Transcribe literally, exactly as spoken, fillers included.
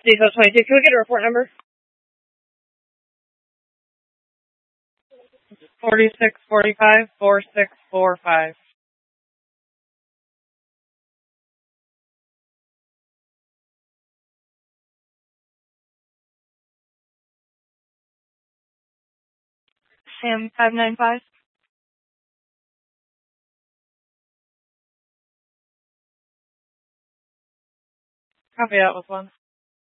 Diesel twenty-two, can we get a report number? forty-six forty-five, forty-six forty-five. Sam five nine five. Copy that with one.